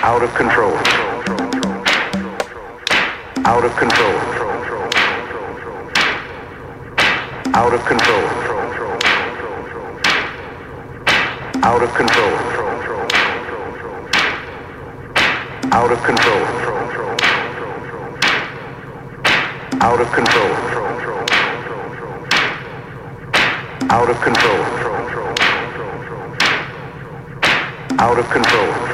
Out of control. Out of control. Out of control. Out of control. Out of control. Out of control. Out of control. Out of control.